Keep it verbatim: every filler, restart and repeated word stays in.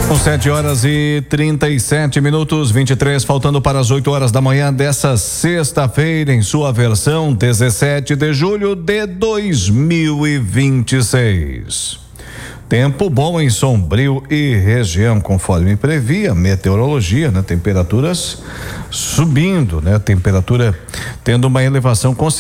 Com sete horas e trinta e sete minutos, vinte e três, faltando para as oito horas da manhã dessa sexta-feira, em sua versão dezessete de julho de dois mil e vinte e seis. Tempo bom em Sombrio e região, conforme previa meteorologia, né? Temperaturas subindo, né? Temperatura tendo uma elevação considerável.